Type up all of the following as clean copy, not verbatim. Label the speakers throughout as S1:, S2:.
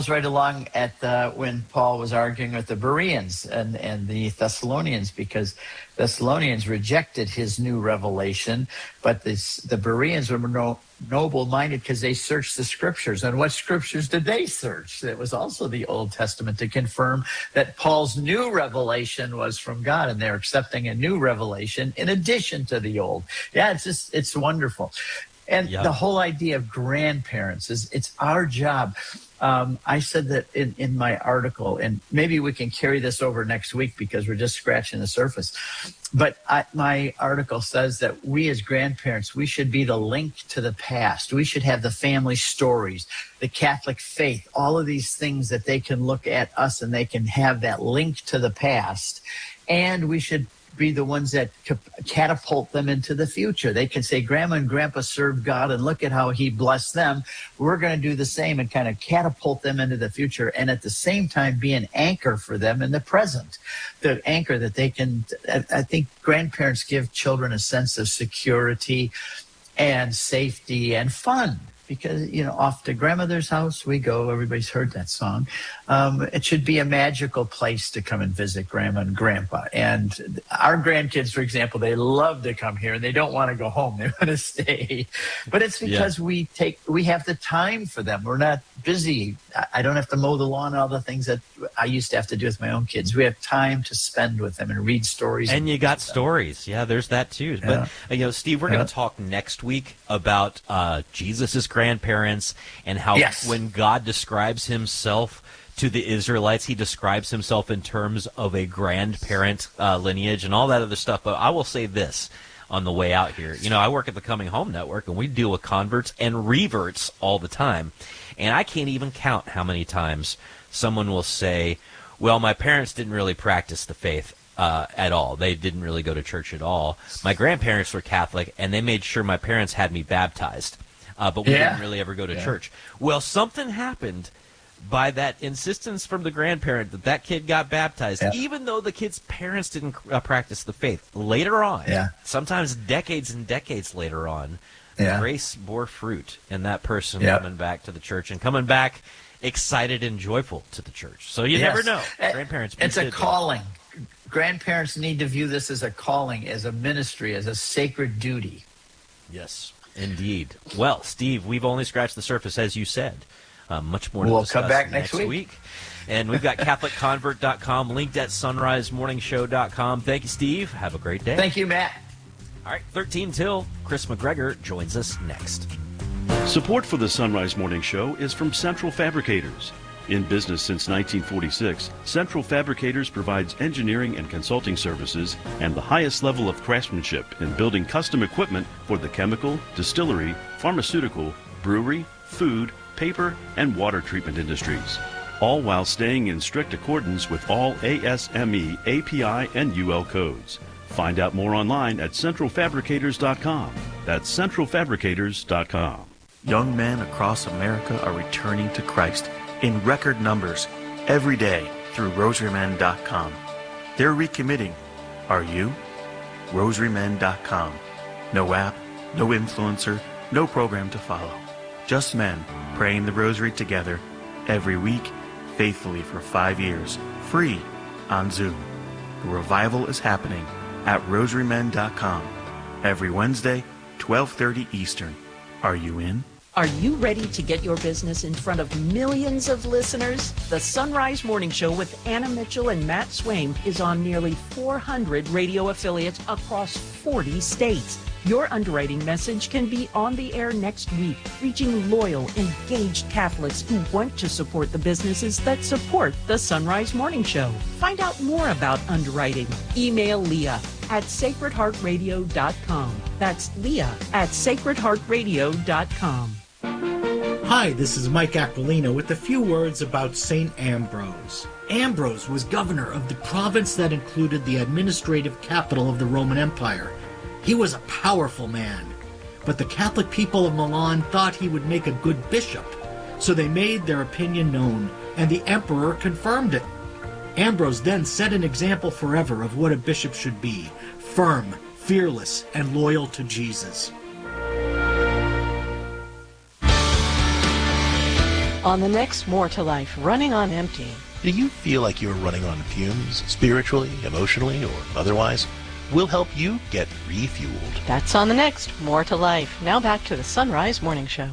S1: right along at when Paul was arguing with the Bereans and the Thessalonians, because Thessalonians rejected his new revelation, but the Bereans were noble-minded because they searched the scriptures. And what scriptures did they search? It was also the Old Testament to confirm that Paul's new revelation was from God, and they're accepting a new revelation in addition to the old. Yeah, it's wonderful. And the whole idea of grandparents is it's our job. I said that in my article, and maybe we can carry this over next week because we're just scratching the surface. But my article says that we as grandparents, we should be the link to the past. We should have the family stories, the Catholic faith, all of these things that they can look at us and they can have that link to the past. And we should be the ones that catapult them into the future. They can say, Grandma and Grandpa served God and look at how he blessed them. We're going to do the same and kind of catapult them into the future, and at the same time be an anchor for them in the present. The anchor that they can, I think grandparents give children a sense of security and safety and fun. Because, off to grandmother's house we go. Everybody's heard that song. It should be a magical place to come and visit grandma and grandpa. And our grandkids, for example, they love to come here and they don't want to go home. They want to stay. But it's because we have the time for them. We're not busy. I don't have to mow the lawn and all the things that I used to have to do with my own kids. We have time to spend with them and read stories.
S2: And you got stories. Yeah, there's that too.
S1: Yeah.
S2: But, Steve, we're going to talk next week about Jesus's grandparents and how when God describes himself to the Israelites, he describes himself in terms of a grandparent lineage and all that other stuff. But I will say this on the way out here. I work at the Coming Home Network, and we deal with converts and reverts all the time. And I can't even count how many times someone will say, well, my parents didn't really practice the faith at all. They didn't really go to church at all. My grandparents were Catholic, and they made sure my parents had me baptized. But we didn't really ever go to church. Well, something happened by that insistence from the grandparent that kid got baptized, even though the kid's parents didn't practice the faith. Later on, sometimes decades and decades later on, grace bore fruit in that person coming back to the church and coming back excited and joyful to the church. So you never know. Grandparents.
S1: It's a calling. Grandparents need to view this as a calling, as a ministry, as a sacred duty.
S2: Yes, indeed. Well, Steve, we've only scratched the surface, as you said. Much more to discuss
S1: come back next week.
S2: And we've got CatholicConvert.com linked at SunriseMorningshow.com. Thank you, Steve. Have a great day.
S1: Thank you, Matt.
S2: All right, 13 till. Chris McGregor joins us next.
S3: Support for the Sunrise Morning Show is from Central Fabricators. In business since 1946, Central Fabricators provides engineering and consulting services and the highest level of craftsmanship in building custom equipment for the chemical, distillery, pharmaceutical, brewery, food, paper, and water treatment industries, all while staying in strict accordance with all ASME, API, and UL codes. Find out more online at centralfabricators.com. That's centralfabricators.com.
S4: Young men across America are returning to Christ in record numbers every day through rosarymen.com. They're recommitting. Are you? rosarymen.com. No app, no influencer, no program to follow. Just men praying the rosary together every week, faithfully for 5 years, free on Zoom. The revival is happening at rosarymen.com every Wednesday, 12:30 Eastern. Are you in?
S5: Are you ready to get your business in front of millions of listeners? The Sunrise Morning Show with Anna Mitchell and Matt Swaim is on nearly 400 radio affiliates across 40 states. Your underwriting message can be on the air next week, reaching loyal, engaged Catholics who want to support the businesses that support the Sunrise Morning Show. Find out more about underwriting. Email Leah at sacredheartradio.com. That's Leah at sacredheartradio.com.
S6: Hi, this is Mike Aquilino with a few words about St. Ambrose. Ambrose was governor of the province that included the administrative capital of the Roman Empire. He was a powerful man, but the Catholic people of Milan thought he would make a good bishop, so they made their opinion known, and the emperor confirmed it. Ambrose then set an example forever of what a bishop should be: firm, fearless, and loyal to Jesus.
S5: On the next More to Life, Running on Empty.
S7: Do you feel like you're running on fumes, spiritually, emotionally, or otherwise? We'll help you get refueled.
S5: That's on the next More to Life. Now back to the Sunrise Morning Show.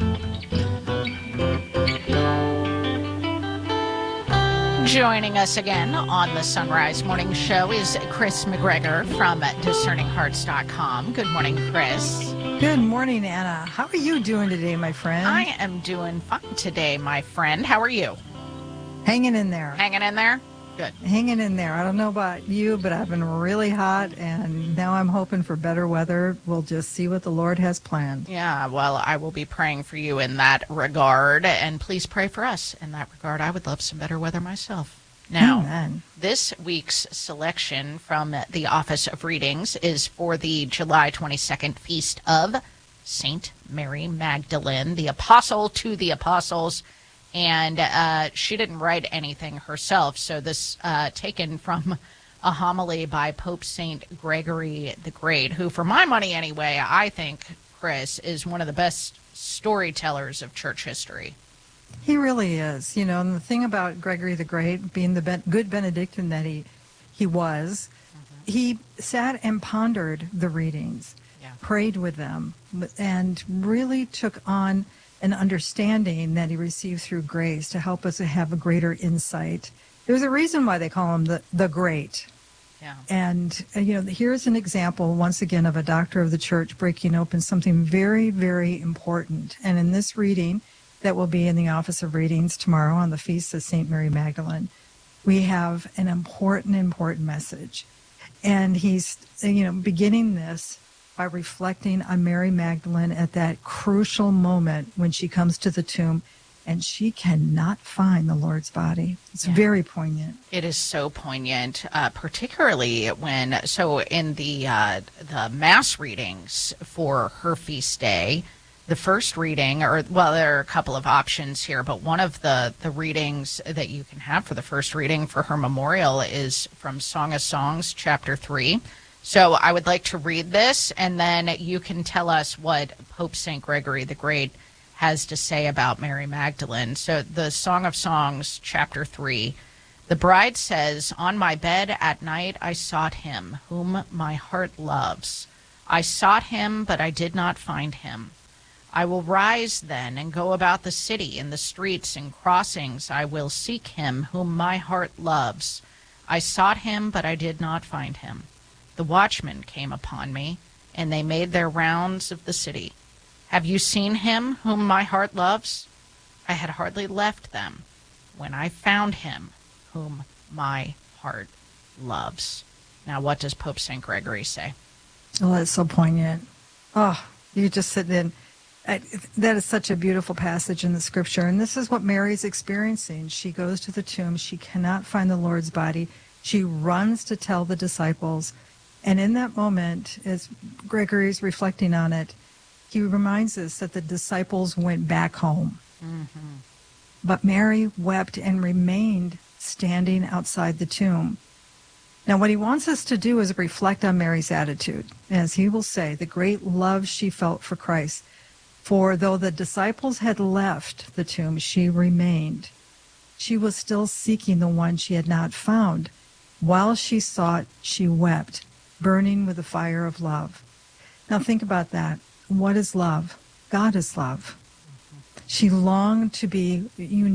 S8: Joining us again on the Sunrise Morning Show is Chris McGregor from DiscerningHearts.com. Good morning, Chris.
S9: Good morning, Anna. How are you doing today, my friend?
S8: I am doing fine today, my friend. How are you?
S9: Hanging in there.
S8: Hanging in there? Good.
S9: Hanging in there. I don't know about you, but I've been really hot, and now I'm hoping for better weather. We'll just see what the Lord has planned.
S8: Yeah, well, I will be praying for you in that regard, and please pray for us in that regard. I would love some better weather myself. Now,
S9: Amen.
S8: This week's selection from the Office of Readings is for the July 22nd feast of St. Mary Magdalene, the apostle to the apostles. And she didn't write anything herself, so this taken from a homily by Pope St. Gregory the Great, who, for my money anyway, I think, Chris, is one of the best storytellers of church history.
S9: He really is. You know, and the thing about Gregory the Great, being the good Benedictine that he was, he sat and pondered the readings, prayed with them, and really took on an understanding that he received through grace to help us to have a greater insight. There's a reason why they call him the Great.
S8: Yeah.
S9: And, here's an example, once again, of a doctor of the church breaking open something very, very important. And in this reading that will be in the Office of Readings tomorrow on the Feast of St. Mary Magdalene, we have an important message. And he's, beginning this by reflecting on Mary Magdalene at that crucial moment when she comes to the tomb and she cannot find the Lord's body. It's very poignant.
S8: It is so poignant, particularly so in the Mass readings for her feast day, the first reading, there are a couple of options here, but one of the readings that you can have for the first reading for her memorial is from Song of Songs, chapter 3. So I would like to read this, and then you can tell us what Pope St. Gregory the Great has to say about Mary Magdalene. So the Song of Songs, chapter 3, the bride says, "On my bed at night I sought him, whom my heart loves. I sought him, but I did not find him. I will rise then and go about the city, in the streets and crossings I will seek him, whom my heart loves. I sought him, but I did not find him. The watchmen came upon me, and they made their rounds of the city. Have you seen him whom my heart loves? I had hardly left them when I found him whom my heart loves." Now, what does Pope St. Gregory say?
S9: Oh, that's so poignant. Oh, you just sit in. That is such a beautiful passage in the scripture. And this is what Mary's experiencing. She goes to the tomb. She cannot find the Lord's body. She runs to tell the disciples. And in that moment, as Gregory is reflecting on it, he reminds us that the disciples went back home.
S8: Mm-hmm.
S9: But Mary wept and remained standing outside the tomb. Now, what he wants us to do is reflect on Mary's attitude. As he will say, the great love she felt for Christ. For though the disciples had left the tomb, she remained. She was still seeking the one she had not found. While she sought, she wept, burning with the fire of love. Now think about that. What is love? God is love. She longed to be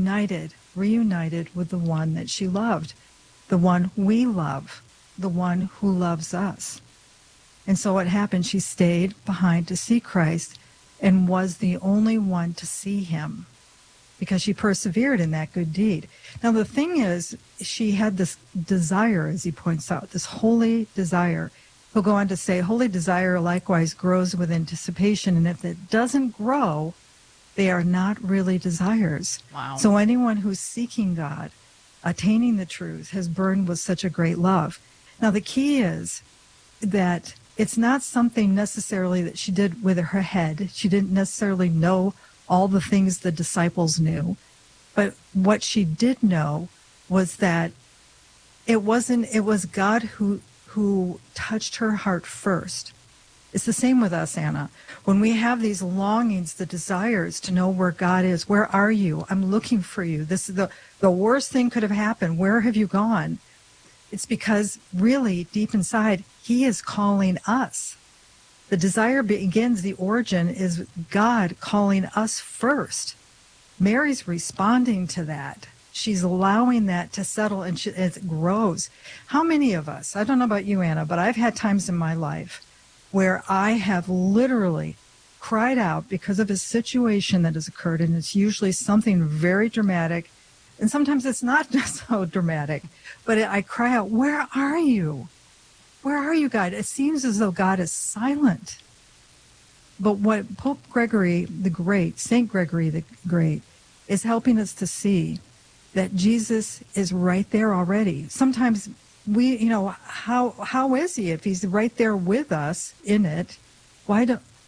S9: reunited with the one that she loved, the one we love, the one who loves us. And so what happened? She stayed behind to see Christ and was the only one to see him because she persevered in that good deed. Now the thing is, she had this desire, as he points out, this holy desire. He'll go on to say, holy desire likewise grows with anticipation, and if it doesn't grow, they are not really desires.
S8: Wow.
S9: So anyone who's seeking God, attaining the truth, has burned with such a great love. Now the key is that it's not something necessarily that she did with her head. She didn't necessarily know all the things the disciples knew. But what she did know was that it was God who touched her heart first. It's the same with us, Anna. When we have these longings, the desires to know where God is, where are you? I'm looking for you. This is the worst thing could have happened. Where have you gone? It's because really deep inside, he is calling us. The desire begins, the origin is God calling us first. Mary's responding to that. She's allowing that to settle, and as it grows. How many of us, I don't know about you, Anna, but I've had times in my life where I have literally cried out because of a situation that has occurred, and it's usually something very dramatic, and sometimes it's not just so dramatic, but I cry out, where are you? Where are you, God? It seems as though God is silent. But what Pope Gregory the Great, St. Gregory the Great, is helping us to see that Jesus is right there already. Sometimes we, how is he if he's right there with us in it? Why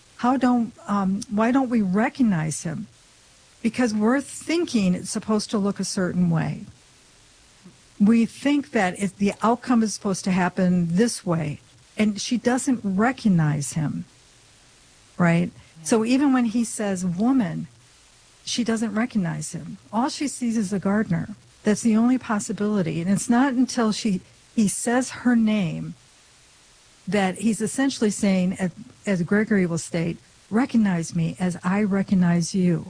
S9: don't we recognize him? Because we're thinking it's supposed to look a certain way. We think that the outcome is supposed to happen this way, and she doesn't recognize him, right? So even when he says woman, she doesn't recognize him. All she sees is a gardener. That's the only possibility. And it's not until he says her name that he's essentially saying, as Gregory will state, recognize me as I recognize you.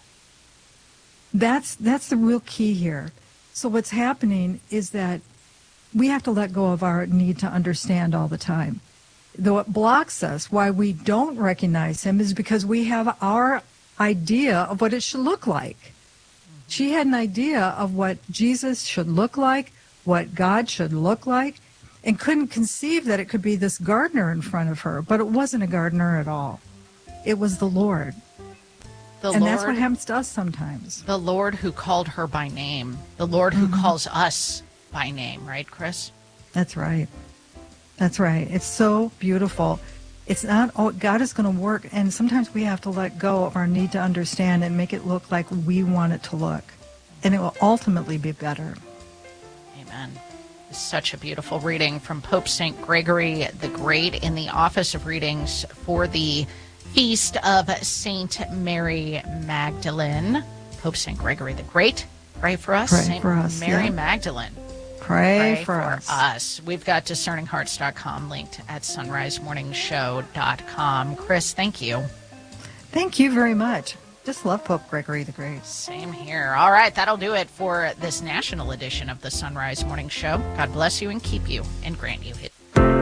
S9: That's the real key here. So what's happening is that we have to let go of our need to understand all the time. Though it blocks us, why we don't recognize him is because we have our idea of what it should look like. She had an idea of what Jesus should look like, what God should look like, and couldn't conceive that it could be this gardener in front of her. But it wasn't a gardener at all. It was the Lord. That's what happens to us sometimes.
S8: The Lord who called her by name. The Lord who calls us by name, right, Chris?
S9: That's right. That's right. It's so beautiful. It's not, God is going to work, and sometimes we have to let go of our need to understand and make it look like we want it to look. And it will ultimately be better.
S8: Amen. It's such a beautiful reading from Pope St. Gregory the Great in the Office of Readings for the Feast of St. Mary Magdalene. Pope St. Gregory the Great, pray for us.
S9: Pray for us,
S8: Mary Magdalene.
S9: Pray for us.
S8: We've got discerninghearts.com linked at sunrisemorningshow.com. Chris, thank you.
S9: Thank you very much. Just love Pope Gregory the Great.
S8: Same here. All right, that'll do it for this national edition of the Sunrise Morning Show. God bless you and keep you and grant you his.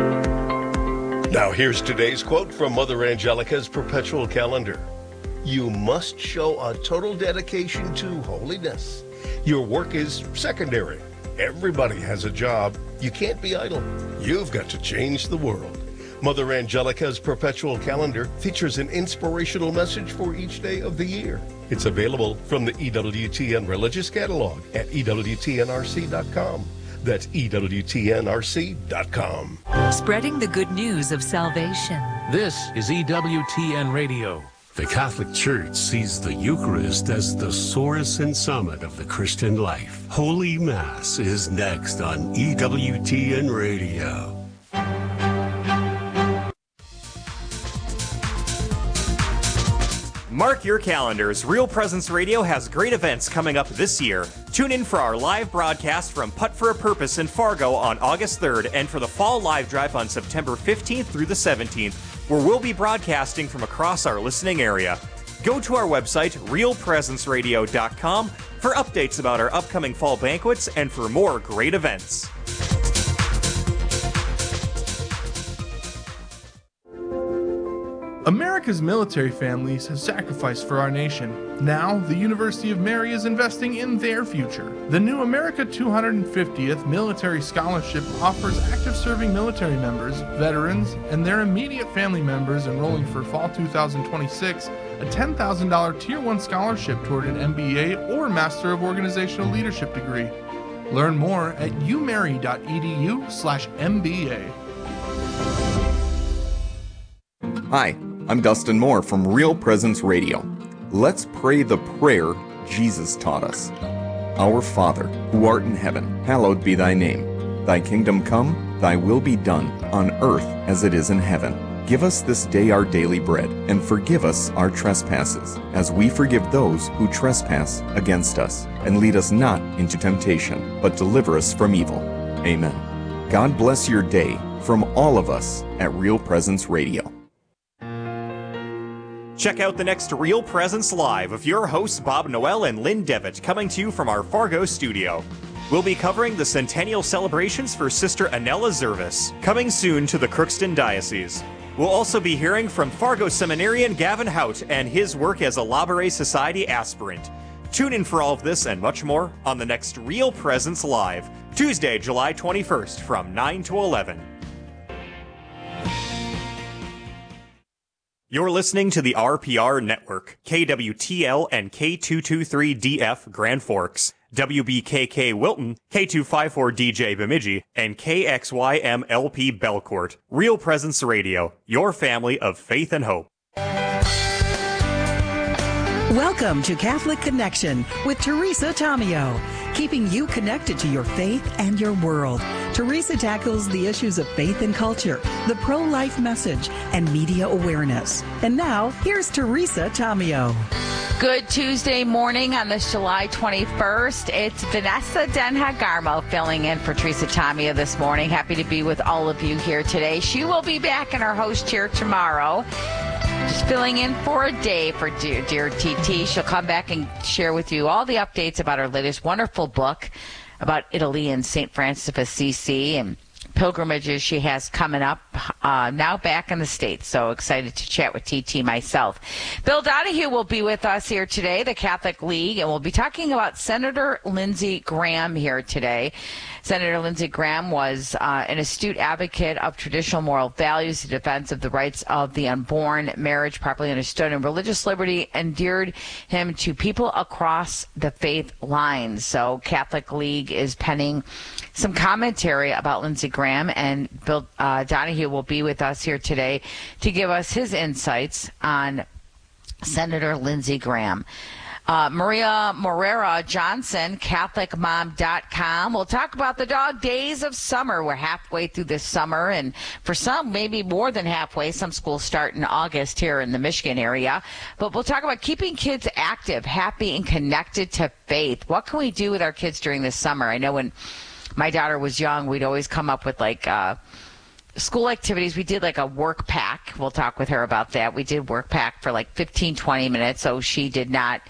S10: Now here's today's quote from Mother Angelica's perpetual calendar. You must show a total dedication to holiness. Your work is secondary. Everybody has a job. You can't be idle. You've got to change the world. Mother Angelica's perpetual calendar features an inspirational message for each day of the year. It's available from the EWTN Religious Catalog at EWTNRC.com. That's EWTNRC.com.
S11: Spreading the good news of salvation.
S12: This is EWTN Radio. The Catholic Church sees the Eucharist as the source and summit of the Christian life. Holy Mass is next on EWTN Radio.
S13: Mark your calendars. Real Presence Radio has great events coming up this year. Tune in for our live broadcast from Putt for a Purpose in Fargo on August 3rd and for the Fall Live Drive on September 15th through the 17th, where we'll be broadcasting from across our listening area. Go to our website, realpresenceradio.com, for updates about our upcoming fall banquets and for more great events.
S14: America's military families have sacrificed for our nation. Now, the University of Mary is investing in their future. The new America 250th Military Scholarship offers active serving military members, veterans, and their immediate family members enrolling for fall 2026 a $10,000 Tier 1 scholarship toward an MBA or Master of Organizational Leadership degree. Learn more at umary.edu/MBA.
S15: Hi, I'm Dustin Moore from Real Presence Radio. Let's pray the prayer Jesus taught us. Our Father, who art in heaven, hallowed be thy name. Thy kingdom come, thy will be done, on earth as it is in heaven. Give us this day our daily bread, and forgive us our trespasses, as we forgive those who trespass against us. And lead us not into temptation, but deliver us from evil. Amen. God bless your day from all of us at Real Presence Radio.
S13: Check out the next Real Presence Live of your hosts Bob Noel and Lynn Devitt, coming to you from our Fargo studio. We'll be covering the centennial celebrations for Sister Anella Zervis, coming soon to the Crookston Diocese. We'll also be hearing from Fargo seminarian Gavin Hout and his work as a La Brea Society aspirant. Tune in for all of this and much more on the next Real Presence Live, Tuesday, July 21st from 9 to 11. You're listening to the RPR Network, KWTL and K223DF Grand Forks, WBKK Wilton, K254DJ Bemidji, and KXYMLP Belcourt. Real Presence Radio, your family of faith and hope.
S16: Welcome to Catholic Connection with Teresa Tomeo, keeping you connected to your faith and your world. Teresa tackles the issues of faith and culture, the pro-life message, and media awareness. And now, here's Teresa Tomeo.
S17: Good Tuesday morning on this July 21st. It's Vanessa Denha-Garmo filling in for Teresa Tomeo this morning. Happy to be with all of you here today. She will be back in our host chair tomorrow. Just filling in for a day for dear TT. She'll come back and share with you all the updates about her latest wonderful book about Italy and St. Francis of Assisi and pilgrimages she has coming up, now back in the States. So excited to chat with TT myself. Bill Donahue will be with us here today, the Catholic League, and we'll be talking about Senator Lindsey Graham here today. Senator Lindsey Graham was an astute advocate of traditional moral values, the defense of the rights of the unborn, marriage properly understood, and religious liberty endeared him to people across the faith lines. So Catholic League is penning some commentary about Lindsey Graham, and Bill Donahue will be with us here today to give us his insights on Senator Lindsey Graham. Maria Morera Johnson, CatholicMom.com. We'll talk about the dog days of summer. We're halfway through this summer, and for some, maybe more than halfway. Some schools start in August here in the Michigan area. But we'll talk about keeping kids active, happy, and connected to faith. What can we do with our kids during this summer? I know when my daughter was young, we'd always come up with school activities. We did a work pack. We'll talk with her about that. We did work pack for 15, 20 minutes, so she did not,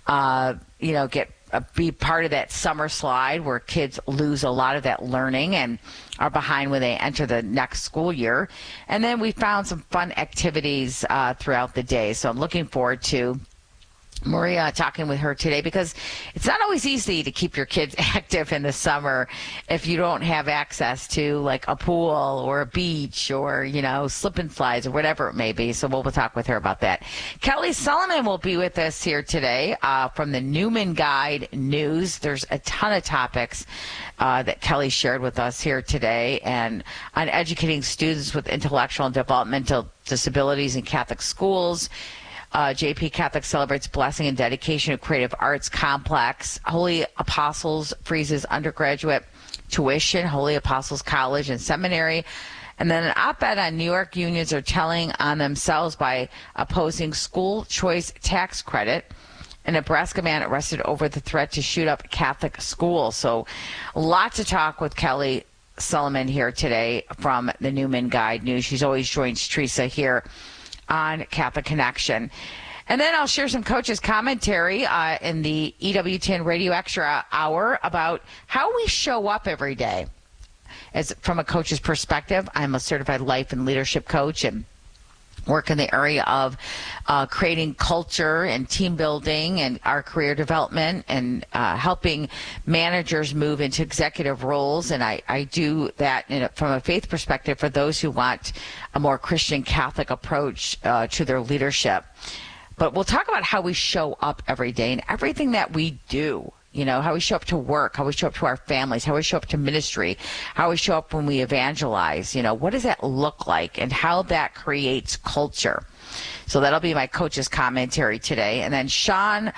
S17: be part of that summer slide where kids lose a lot of that learning and are behind when they enter the next school year. And then we found some fun activities throughout the day. So I'm looking forward to Maria talking with her today, because it's not always easy to keep your kids active in the summer if you don't have access to a pool or a beach or, slip and slides or whatever it may be. So we'll talk with her about that. Kelly Solomon will be with us here today from the Newman Guide News. There's a ton of topics that Kelly shared with us here today, and on educating students with intellectual and developmental disabilities in Catholic schools. JP Catholic celebrates blessing and dedication of Creative Arts Complex. Holy Apostles freezes undergraduate tuition, Holy Apostles College and Seminary. And then an op-ed on New York unions are telling on themselves by opposing school choice tax credit. A Nebraska man arrested over the threat to shoot up Catholic schools. So a lot to talk with Kelly Solomon here today from the Newman Guide News. She's always joins Teresa here on Catholic Connection. And then I'll share some coaches' commentary in the EWTN Radio Extra Hour about how we show up every day. As from a coach's perspective, I'm a certified life and leadership coach and work in the area of creating culture and team building and our career development and helping managers move into executive roles. And I do that from a faith perspective for those who want a more Christian Catholic approach to their leadership. But we'll talk about how we show up every day and everything that we do. How we show up to work, how we show up to our families, how we show up to ministry, how we show up when we evangelize. What does that look like and how that creates culture? So that'll be my coach's commentary today. And then Sean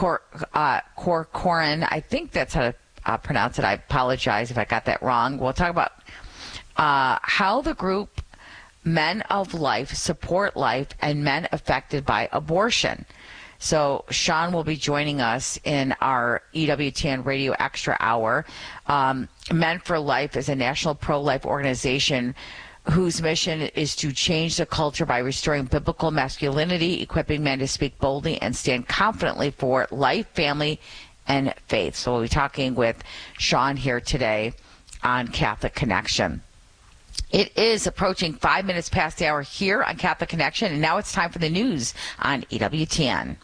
S17: Corcoran, I think that's how to pronounce it. I apologize if I got that wrong. We'll talk about how the group Men of Life Support Life and men affected by abortion. So Sean will be joining us in our EWTN Radio Extra Hour. Men for Life is a national pro-life organization whose mission is to change the culture by restoring biblical masculinity, equipping men to speak boldly and stand confidently for life, family, and faith. So we'll be talking with Sean here today on Catholic Connection. It is approaching 5 minutes past the hour here on Catholic Connection, and now it's time for the news on EWTN.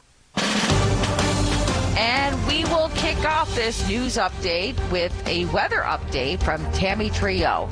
S17: And we will kick off this news update with a weather update from Tammy Trio.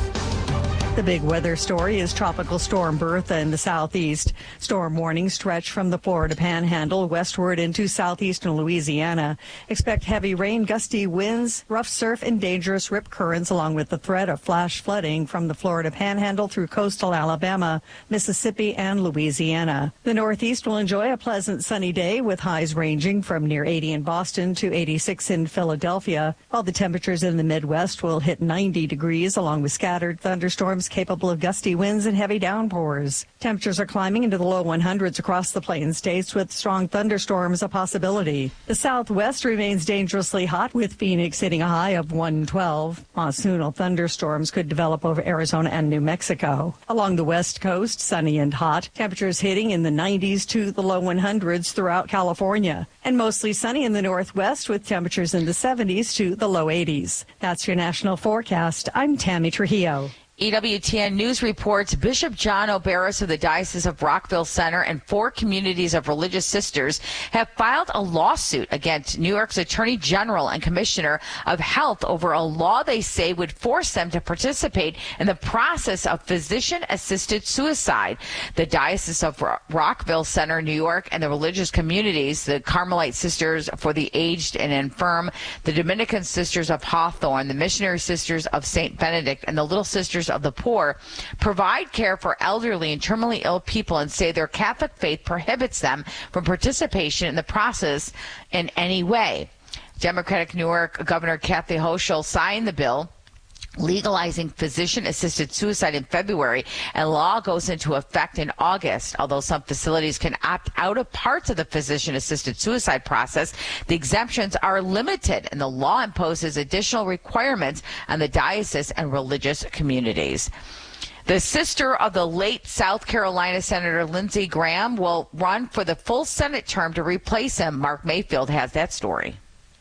S18: The big weather story is Tropical Storm Bertha in the southeast. Storm warnings stretch from the Florida Panhandle westward into southeastern Louisiana. Expect heavy rain, gusty winds, rough surf, and dangerous rip currents, along with the threat of flash flooding from the Florida Panhandle through coastal Alabama, Mississippi, and Louisiana. The northeast will enjoy a pleasant sunny day with highs ranging from near 80 in Boston to 86 in Philadelphia, while the temperatures in the Midwest will hit 90 degrees, along with scattered thunderstorms capable of gusty winds and heavy downpours. Temperatures are climbing into the low 100s across the Plain States, with strong thunderstorms a possibility. The southwest remains dangerously hot, with Phoenix hitting a high of 112. Monsoonal thunderstorms could develop over Arizona and New Mexico. Along the west coast, sunny and hot. Temperatures hitting in the 90s to the low 100s throughout California. And mostly sunny in the northwest, with temperatures in the 70s to the low 80s. That's your national forecast. I'm Tammy Trujillo.
S17: EWTN News reports Bishop John Oberis of the Diocese of Rockville Center and 4 communities of religious sisters have filed a lawsuit against New York's Attorney General and Commissioner of Health over a law they say would force them to participate in the process of physician-assisted suicide. The Diocese of Rockville Center, New York, and the religious communities, the Carmelite Sisters for the Aged and Infirm, the Dominican Sisters of Hawthorne, the Missionary Sisters of St. Benedict, and the Little Sisters of the Poor, provide care for elderly and terminally ill people and say their Catholic faith prohibits them from participation in the process in any way. Democratic New York Governor Kathy Hochul signed the bill legalizing physician-assisted suicide in February, and law goes into effect in August. Although some facilities can opt out of parts of the physician-assisted suicide process, the exemptions are limited, and the law imposes additional requirements on the diocese and religious communities. The sister of the late South Carolina Senator Lindsey Graham will run for the full Senate term to replace him. Mark Mayfield has that story.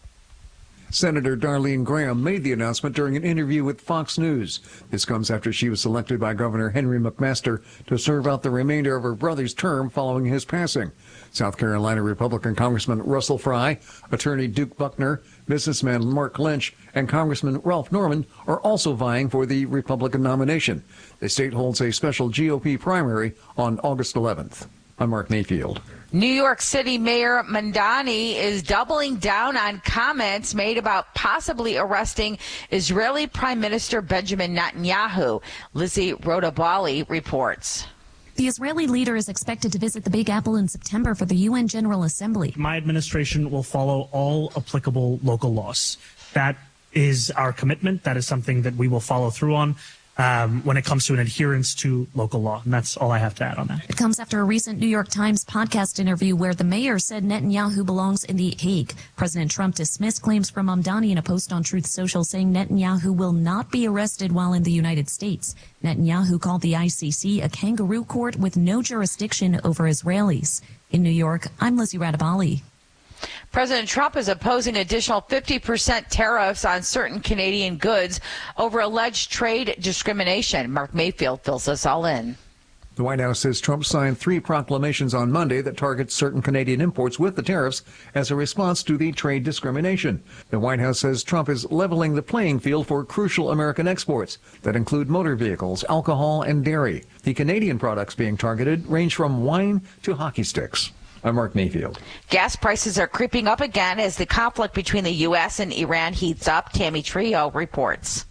S19: Senator Darlene Graham made the announcement during an interview with Fox News. This comes after she was selected by Governor Henry McMaster to serve out the remainder of her brother's term following his passing. South Carolina Republican Congressman Russell Fry, Attorney Duke Buckner, businessman Mark Lynch, and Congressman Ralph Norman are also vying for the Republican nomination. The state holds a special GOP primary on August 11th. I'm Mark Mayfield.
S17: New York City Mayor Mamdani is doubling down on comments made about possibly arresting Israeli Prime Minister Benjamin Netanyahu. Lizzie Rodabali reports.
S20: The Israeli leader is expected to visit the Big Apple in September for the UN General Assembly.
S21: My administration will follow all applicable local laws. That is our commitment. That is something that we will follow through on. When it comes to an adherence to local law. And that's all I have to add on that.
S20: It comes after a recent New York Times podcast interview where the mayor said Netanyahu belongs in The Hague. President Trump dismissed claims from Mamdani in a post on Truth Social saying Netanyahu will not be arrested while in the United States. Netanyahu called the ICC a kangaroo court with no jurisdiction over Israelis. In New York, I'm Lizzie Radabali.
S17: President Trump is opposing additional 50% tariffs on certain Canadian goods over alleged trade discrimination. Mark Mayfield fills us all in.
S19: The White House says Trump signed 3 proclamations on Monday that target certain Canadian imports with the tariffs as a response to the trade discrimination. The White House says Trump is leveling the playing field for crucial American exports that include motor vehicles, alcohol, and dairy. The Canadian products being targeted range from wine to hockey sticks. I'm Mark Mayfield.
S17: Gas prices are creeping up again as the conflict between the U.S. and Iran heats up. Tammy Trio reports.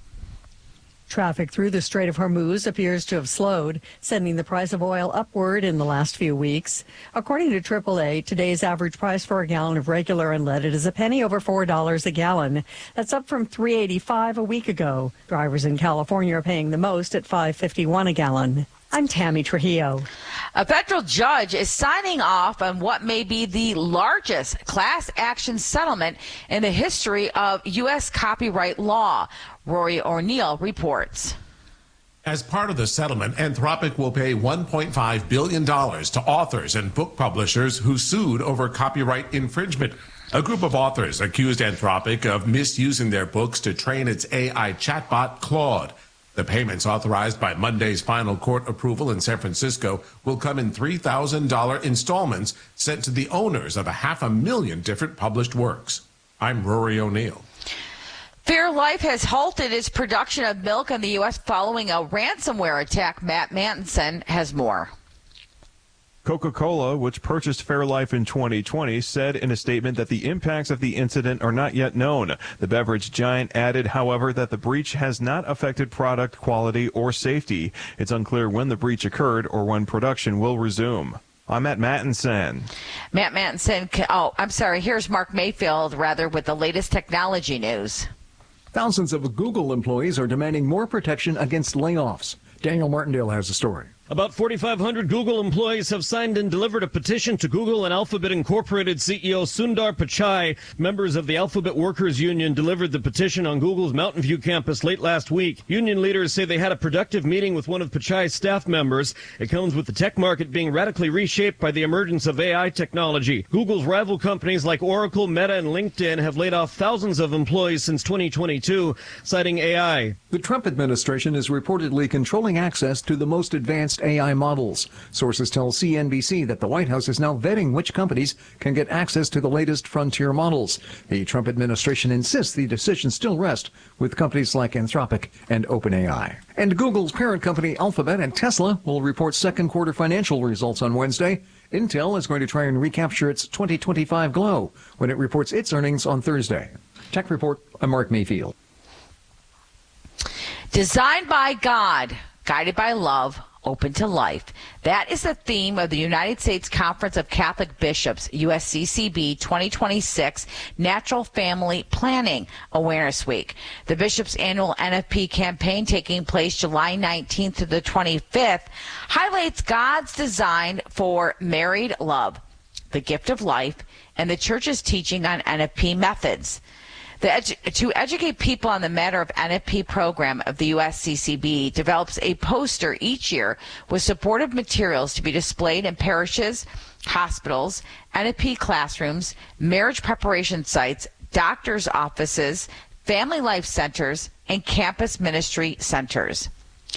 S18: Traffic through the Strait of Hormuz appears to have slowed, sending the price of oil upward in the last few weeks. According to AAA, today's average price for a gallon of regular unleaded is a penny over $4 a gallon. That's up from $3.85 a week ago. Drivers in California are paying the most at $5.51 a gallon. I'm Tammy Trujillo.
S17: A federal judge is signing off on what may be the largest class action settlement in the history of U.S. copyright law. Rory O'Neill reports.
S1: As part of the settlement, Anthropic will pay $1.5 billion to authors and book publishers who sued over copyright infringement. A group of authors accused Anthropic of misusing their books to train its AI chatbot, Claude. The payments authorized by Monday's final court approval in San Francisco will come in $3,000 installments sent to the owners of 500,000 different published works. I'm Rory O'Neill.
S17: Fairlife has halted its production of milk in the U.S. following a ransomware attack. Matt Manson has more.
S22: Coca-Cola, which purchased Fairlife in 2020, said in a statement that the impacts of the incident are not yet known. The beverage giant added, however, that the breach has not affected product quality or safety. It's unclear when the breach occurred or when production will resume. I'm Matt Mattinson.
S17: Matt Mattinson. Here's Mark Mayfield, with the latest technology news.
S19: Thousands of Google employees are demanding more protection against layoffs. Daniel Martindale has the story.
S23: About 4,500 Google employees have signed and delivered a petition to Google and Alphabet Incorporated CEO Sundar Pichai. Members of the Alphabet Workers Union delivered the petition on Google's Mountain View campus late last week. Union leaders say they had a productive meeting with one of Pichai's staff members. It comes with the tech market being radically reshaped by the emergence of AI technology. Google's rival companies like Oracle, Meta, and LinkedIn have laid off thousands of employees since 2022, citing AI.
S19: The Trump administration is reportedly controlling access to the most advanced AI models. Sources tell CNBC that the White House is now vetting which companies can get access to the latest frontier models. The Trump administration insists the decision still rests with companies like Anthropic and OpenAI. And Google's parent company Alphabet and Tesla will report second quarter financial results on Wednesday. Intel is going to try and recapture its 2025 glow when it reports its earnings on Thursday. Tech Report, I'm Mark Mayfield.
S17: Designed by God, guided by love, open to life. That is the theme of the United States Conference of Catholic Bishops, USCCB 2026 Natural Family Planning Awareness Week. The Bishops' annual NFP campaign, taking place July 19th to the 25th, highlights God's design for married love, the gift of life, and the Church's teaching on NFP methods. To educate people on the matter of NFP program of the USCCB develops a poster each year with supportive materials to be displayed in parishes, hospitals, NFP classrooms, marriage preparation sites, doctors' offices, family life centers, and campus ministry centers.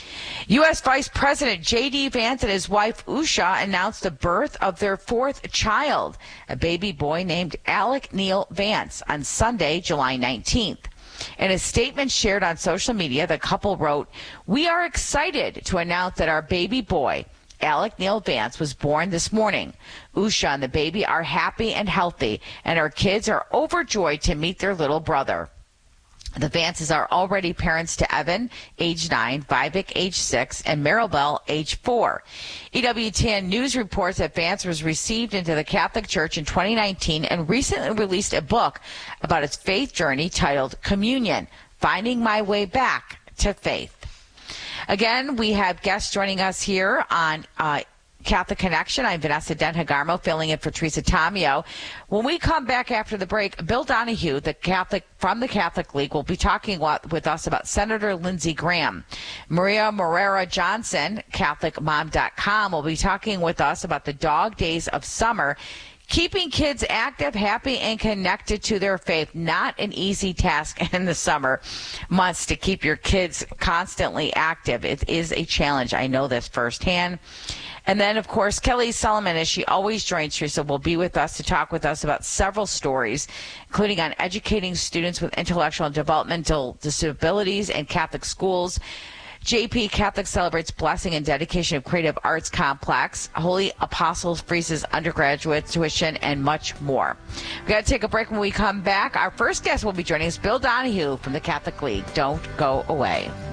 S17: U.S. Vice President J.D. Vance and his wife Usha announced the birth of their fourth child, a baby boy named Alec Neil Vance, on Sunday, July 19th. In a statement shared on social media, the couple wrote, "We are excited to announce that our baby boy, Alec Neil Vance, was born this morning. Usha and the baby are happy and healthy, and our kids are overjoyed to meet their little brother." The Vances are already parents to Evan, age 9, Vivek, age 6, and Maribel, age 4. EWTN News reports that Vance was received into the Catholic Church in 2019 and recently released a book about its faith journey titled Communion, Finding My Way Back to Faith. Again, we have guests joining us here on Catholic Connection. I'm Vanessa Den-Hagarmo, filling in for Teresa Tomeo. When we come back after the break, Bill Donahue, from the Catholic League, will be talking with us about Senator Lindsey Graham. Maria Morera Johnson, CatholicMom.com, will be talking with us about the dog days of summer. Keeping kids active, happy, and connected to their faith, not an easy task in the summer months to keep your kids constantly active. It is a challenge. I know this firsthand. And then, of course, Kelly Solomon, as she always joins Teresa, will be with us to talk with us about several stories, including on educating students with intellectual and developmental disabilities in Catholic schools. JP Catholic celebrates blessing and dedication of Creative Arts Complex. Holy Apostles freezes undergraduate tuition, and much more. We've got to take a break. When we come back, our first guest will be joining us, Bill Donahue from the Catholic League. Don't go away.